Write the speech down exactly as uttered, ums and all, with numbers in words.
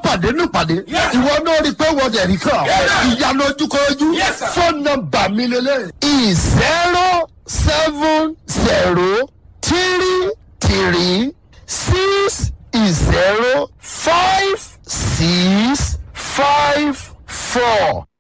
pàdé ní pàdé ìwọ náà rí i pé wọ́n dẹ̀ rí kàn ìyanu ojúkọjú fóònù nọ́mbà mi lélẹ̀ zero seven zero three three six zero five six five four